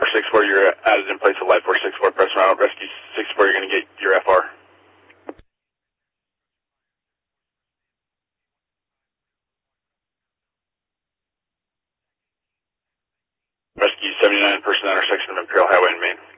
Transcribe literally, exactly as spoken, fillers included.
six four, you're added in place of Life Force six four, press around. Rescue six four, you're going to get your F R. Rescue seventy-nine, person intersection of Imperial Highway and Main.